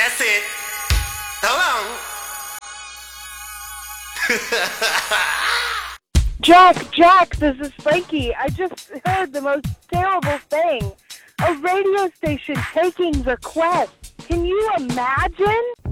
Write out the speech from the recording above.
That's it. Hold on. Jack, this is Frankie. I just heard the most terrible thing. A radio station taking requests. Can you imagine?